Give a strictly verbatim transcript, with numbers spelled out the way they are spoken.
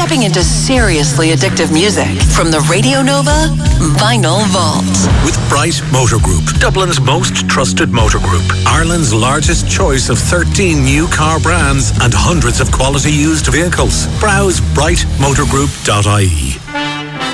slipping into seriously addictive music from the Radio Nova Vinyl Vault. With Bright Motor Group, Dublin's most trusted motor group, Ireland's largest choice of thirteen new car brands and hundreds of quality used vehicles. Browse bright motor group dot I E.